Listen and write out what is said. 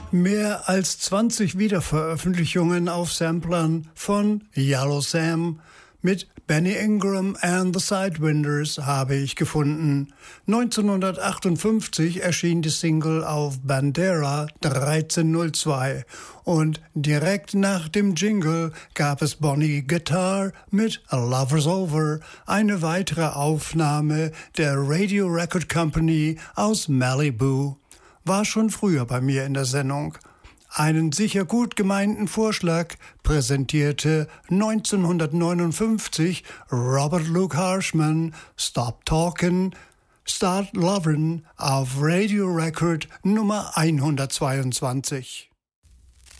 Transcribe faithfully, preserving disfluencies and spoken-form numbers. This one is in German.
Mehr als zwanzig Wiederveröffentlichungen auf Samplern von Yellow Sam mit Benny Ingram and the Sidewinders habe ich gefunden. neunzehnhundertachtundfünfzig erschien die Single auf Bandera dreizehn null zwei und direkt nach dem Jingle gab es Bonnie Guitar mit A Lover's Over, eine weitere Aufnahme der Radio Record Company aus Malibu. War schon früher bei mir in der Sendung. Einen sicher gut gemeinten Vorschlag präsentierte neunzehnhundertneunundfünfzig Robert Luke Harshman Stop Talkin', Start Lovin' auf Radio Record Nummer hundertzweiundzwanzig.